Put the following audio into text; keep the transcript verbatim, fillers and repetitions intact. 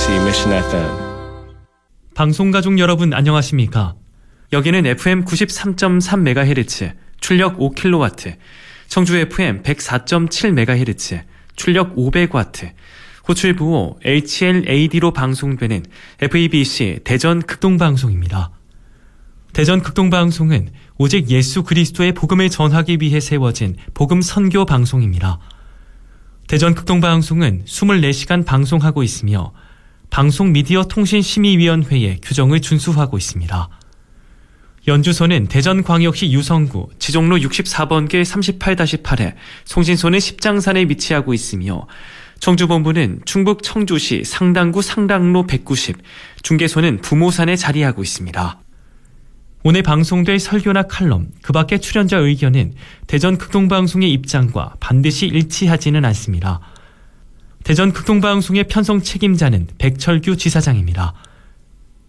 Mission 에프엠. 방송가족 여러분 안녕하십니까? 여기는 에프엠 구십삼 점 삼 메가헤르츠, 출력 오 킬로와트, 청주 에프엠 백사 점 칠 메가헤르츠, 출력 오백 와트, 호출 부호 에이치엘에이디로 방송되는 에프이비씨 대전 극동방송입니다. 대전 극동방송은 오직 예수 그리스도의 복음을 전하기 위해 세워진 복음 선교 방송입니다. 대전 극동방송은 이십사 시간 방송하고 있으며 방송미디어통신심의위원회의 규정을 준수하고 있습니다. 연주소는 대전광역시 유성구 지종로 육십사 번길 삼십팔 팔에, 송신소는 십장산에 위치하고 있으며 청주본부는 충북 청주시 상당구 상당로 백구십, 중개소는 부모산에 자리하고 있습니다. 오늘 방송될 설교나 칼럼, 그 밖의 출연자 의견은 대전 극동방송의 입장과 반드시 일치하지는 않습니다. 대전 극동방송의 편성 책임자는 백철규 지사장입니다.